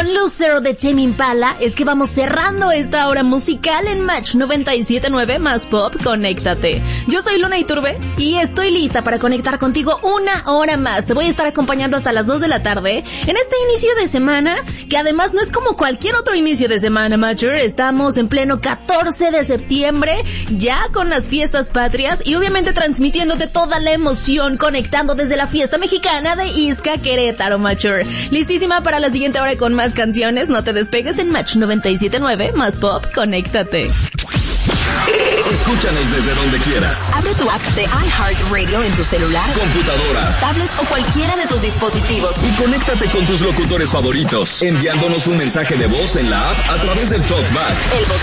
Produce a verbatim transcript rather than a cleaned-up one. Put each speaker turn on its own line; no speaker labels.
con Loser de Tame Impala es que vamos cerrando esta hora musical en Match noventa y siete punto nueve más Pop. Conéctate. Yo soy Luna Iturbe y estoy lista para conectar contigo una hora más. Te voy a estar acompañando hasta las dos de la tarde en este inicio de semana, que además no es como cualquier otro inicio de semana, Matcher. Estamos en pleno catorce de septiembre, ya con las fiestas patrias y obviamente transmitiéndote toda la emoción, conectando desde la fiesta mexicana de Ixca, Querétaro, Matcher. Listísima para la siguiente hora con más canciones. No te despegues en Match noventa y siete punto nueve más Pop. Conéctate.
Escúchanos desde donde quieras.
Abre tu app de iHeartRadio en tu celular,
computadora,
tablet o cualquiera de tus dispositivos.
Y conéctate con tus locutores favoritos, enviándonos un mensaje de voz en la app a través del TalkBack.
El botón